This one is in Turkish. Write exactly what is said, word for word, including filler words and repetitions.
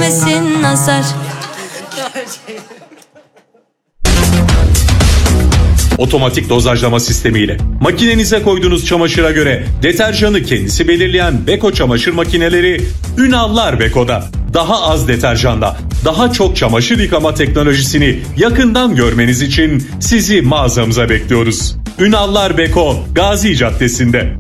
değmesin nazar. Otomatik dozajlama sistemiyle makinenize koyduğunuz çamaşıra göre deterjanı kendisi belirleyen Beko çamaşır makineleri Ünallar Beko'da. Daha az deterjanda, daha çok çamaşır yıkama teknolojisini yakından görmeniz için sizi mağazamıza bekliyoruz. Ünallar Beko, Gazi Caddesi'nde.